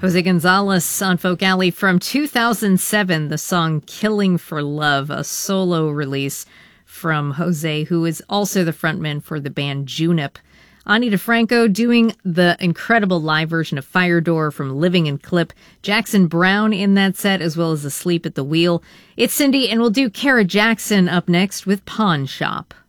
Jose Gonzalez on Folk Alley from 2007, the song Killing for Love, a solo release from Jose, who is also the frontman for the band Junip. Ani DeFranco doing the incredible live version of Fire Door from Living in Clip. Jackson Browne in that set, as well as Asleep at the Wheel. It's Cindy, and we'll do Kara Jackson up next with Pawn Shop.